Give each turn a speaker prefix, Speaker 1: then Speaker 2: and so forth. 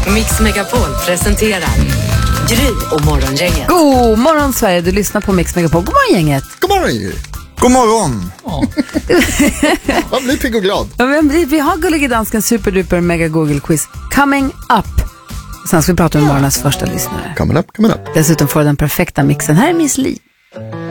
Speaker 1: Mix Megapol presenterar Gry och Morgongänget.
Speaker 2: God morgon Sverige, du lyssnar på Mix Megapol. God morgon gänget.
Speaker 3: God morgon. God morgon. Man blir pigg och glad.
Speaker 2: Vi har Gullige Dansken superduper mega Google quiz coming up. Sen ska vi prata med morgonens första lyssnare.
Speaker 3: Coming up.
Speaker 2: Dessutom får den perfekta mixen. Här är Miss Li.